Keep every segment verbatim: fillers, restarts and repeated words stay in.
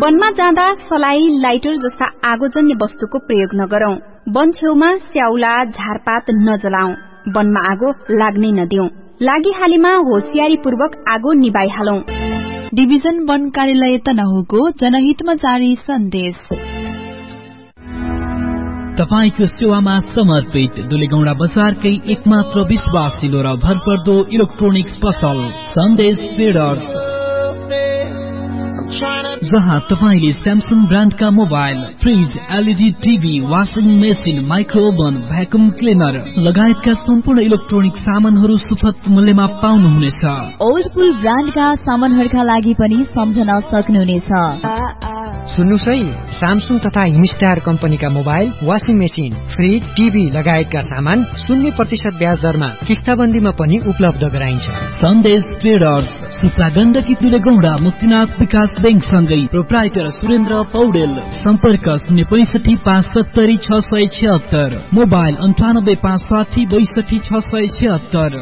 वनमा जाँदा सलाई, लाइटर जस्ता आगोजन्य वस्तुको प्रयोग नगरौं। वन छेउमा स्याउला, झारपात नजलाऊ। वनमा आगो लाग्नै नदिऊ। लागिहालेमा होशियारीपूर्वक आगो निभाइहालौं। डिभिजन वन कार्यालय तनहुको जनहितमा जारी सन्देश। तपाईको सेवामा समर्पित दुलेगौडा बजारकै एकमात्र विश्वासिलो र भरपर्दो इलेक्ट्रोनिक्स पसल सन्देश ट्रेडर्स, जहाँ तपाईले Samsung ब्रान्डका mobile, fridge, LED TV, washing machine, माइक्रोओभन, vacuum cleaner लगायतका सम्पूर्ण इलेक्ट्रोनिक सामानहरू सुपथ मूल्यमा पाउनुहुनेछ। ओल्डपुल ब्रान्डका सामानहरूका लागि पनि सम्झन सक्नुहुनेछ। सुन्नुस् है, स्यामसङ तथा हिमस्टार कम्पनीका mobile, washing machine, fridge, TV लगायतका सामान शून्य प्रतिशत ब्याज दरमा किस्ताबन्दीमा पनि उपलब्ध गराइन्छ। सन्देश ट्रेडर्स, सुप्ला गण्डकी दुलेगौडा मुक्तिनाथ विकास बैंक सँगै प्रोप्राइटर सुरेन्द्र पौडेल। सम्पर्क शून्य पैंसठी पाँच सत्तरी छ सय छिहत्तर, मोबाइल अन्ठानब्बे पाँच साठी बैसठी छ सय छिहत्तर।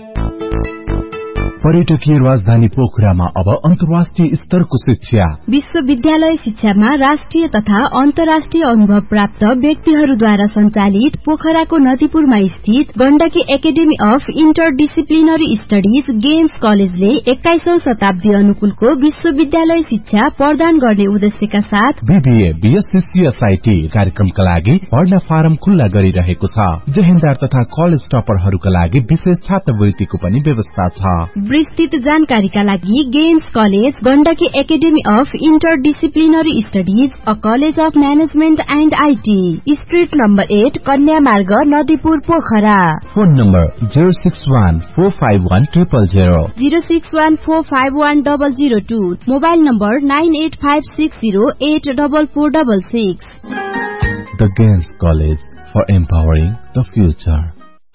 पर्यटकीय राजधानी पोखरामा अब अन्तर्राष्ट्रिय स्तरको शिक्षा। विश्वविद्यालय शिक्षामा राष्ट्रिय तथा अन्तर्राष्ट्रिय अनुभव प्राप्त व्यक्तिहरूद्वारा सञ्चालित पोखराको नदीपुरमा स्थित Gandaki academy of interdisciplinary studies games कलेजले एक्काइसौं शताब्दी अनुकूलको विश्वविद्यालय शिक्षा प्रदान गर्ने उद्देश्यका साथ बीबीए, बीएससी, सीएसआईटी कार्यक्रमका लागि पढ्न फारम खुल्ला गरिरहेको छ। जेहेन्दार तथा कलेज टपरहरूका लागि विशेष छात्रवृत्तिको पनि व्यवस्था छ। विस्तृत जानकारीका लागि games college Gandaki academy of interdisciplinary studies, a college of management and IT, street number at, कन्या मार्ग, Nadipur, Pokhara. Phone number zero six one four five one triple zero zero six one four five one double zero two, mobile number nine at five six zero at double four double six. The games college for empowering the future.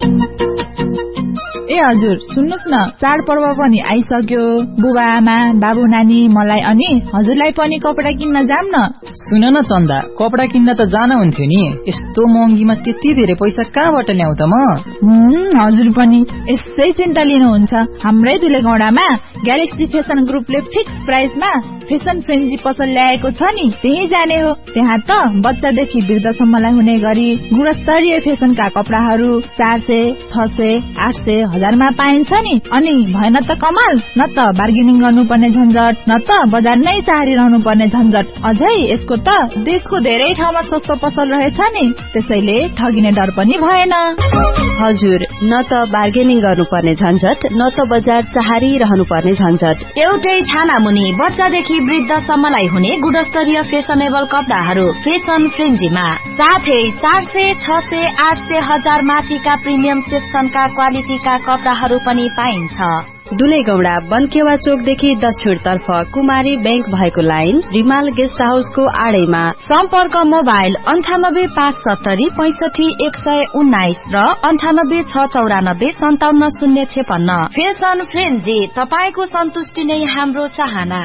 ए हजुर, सुन्नुस् न, चाडपर्व पनि आइसक्यो। बुबा आमा, बाबु नानी, मलाई अनि हजुरलाई पनि कपडा किन्न जाम न। सुन न चन्दा, कपडा किन्न त जान हुन्थ्यो नि। यस्तो महँगीमा त्यति धेरै पैसा कहाँबाट ल्याउ त म? हजुर पनि यसै चिन्ता लिनुहुन्छ। हाम्रै दुलेगौडामा ग्यालेक्सी फेसन ग्रुपले फिक्स प्राइसमा फेसन फ्रेन्जी पसल ल्याएको छ नि, त्यही जाने हो। त्यहाँ त बच्चादेखि वृद्धसम्मलाई हुने गरी गुणस्तरीय फेसनका कपडाहरू चार सय, छ सय, आठ सय, हजारमा पाइन्छ नि। अनि भएन त कमाल, न त बार्गेनिङ गर्नुपर्ने झन्झट, न त बजार नै चाहरिरहनु पर्ने झन्झट। अझै यसको त देशको धेरै ठाउँमा सस्तो पसल रहेछ नि, त्यसैले ठगिने डर पनि भएन। हजुर, न त बार्गेनिङ गर्नुपर्ने झन्झट, न त बजार चाहरिरहनु पर्ने झन्झट। एउटै छाना मुनि बच्चादेखि वृद्धसम्मलाई हुने गुणस्तरीय फेसनेबल कपडाहरू फेसन फ्रेन्जीमा, साथै चार सय, छ सय, आठ सय, हजार माथिका प्रिमियम सेक्सनका क्वालिटीका कपडाहरू पनि पाइन्छ। दुलेगौडा बनकेवा चोकदेखि दक्षिणतर्फ कुमारी बैंक भएको लाइन, रिमाल गेस्ट हाउसको आडैमा। सम्पर्क मोबाइल अन्ठानब्बे पाँच सत्तरी पैंसठी एक सय उन्नाइस र अन्ठानब्बे छ चौरानब्बे सन्ताउन्न शून्य छेपन्न। फेसन फ्रेन्जी, तपाईको सन्तुष्टि नै हाम्रो चाहना।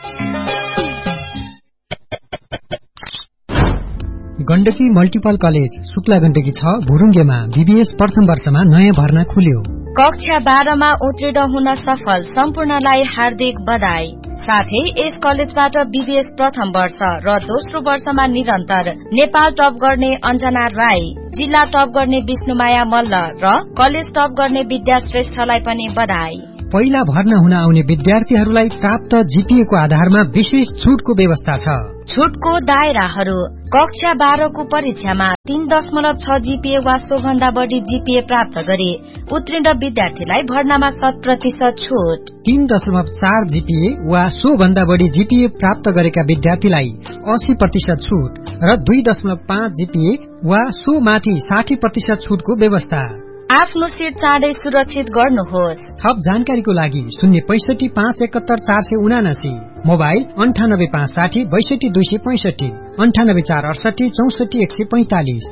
गण्डकी मल्टिपल कलेज शुक्ला गण्डकी छ भुरुङ्गेमा बीबीएस प्रथम वर्षमा नयाँ भर्ना खुल्यो। कक्षा बाह्रमा उत्तीर्ण हुन सफल सम्पूर्णलाई हार्दिक बधाई। साथै यस कलेजबाट बीबीएस प्रथम वर्ष र दोस्रो वर्षमा निरन्तर नेपाल टप गर्ने अञ्जना राई, जिल्ला टप गर्ने विष्णुमाया मल्ल र कलेज टप गर्ने विद्या श्रेष्ठलाई पनि बधाई। पहिला भर्ना हुन आउने विद्यार्थीहरूलाई प्राप्त जीपीए को आधारमा विशेष छुटको व्यवस्था छ। छुटको दायराहरू: कक्षा बाह्रको परीक्षामा तीन दशमलव छ जीपीए वा सोभन्दा बढ़ी जीपीए प्राप्त गरे उत्तीर्ण विद्यार्थीलाई भर्नामा शत प्रतिशत छुट। तीन दशमलव चार जीपीए वा सोभन्दा बढ़ी जीपीए प्राप्त गरेका विद्यार्थीलाई अस्सी प्रतिशत छुट र दुई दशमलव पाँच जीपीए वा सो माथि साठी प्रतिशत छुटको व्यवस्था। आफ्नो सीट चाँडै सुरक्षित गर्नुहोस्। थप जानकारीको लागि शून्य पैंसठी पाँच एकहत्तर चार सय उनासी, मोबाइल अन्ठानब्बे पाँच साठी बैसठी दुई सय पैंसठी, अन्ठानब्बे चार अडसठी चौसठी एक सय पैंतालिस।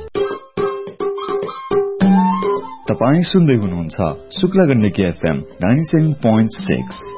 तपाई सुन्दै हुनुहुन्छ Shukla Gandaki FM ninety seven point six.